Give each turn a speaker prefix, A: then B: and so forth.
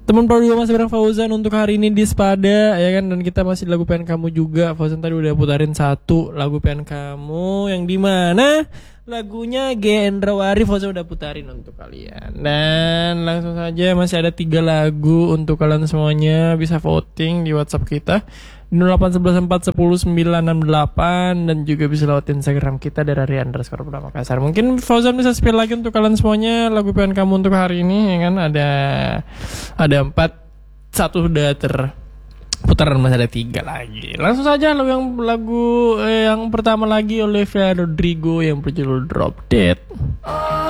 A: Teman Pro 2 masih bareng Fauzan untuk hari ini di Spada ya kan, dan kita masih lagu pengen kamu juga. Fauzan tadi udah putarin satu lagu pengen kamu yang dimana lagunya Gendrawari Fauzan udah putarin untuk kalian. Dan langsung saja masih ada 3 lagu untuk kalian semuanya, bisa voting di WhatsApp kita 08114109968 dan juga bisa lewat Instagram kita @rari_Makassar. Mungkin Fauzan bisa spill lagi untuk kalian semuanya lagu pengen kamu untuk hari ini ya kan. Ada 4, 1 sudah terputaran, masih ada 3 lagi. Langsung saja lagu yang pertama lagi Olivia Rodrigo yang berjudul Drop Dead.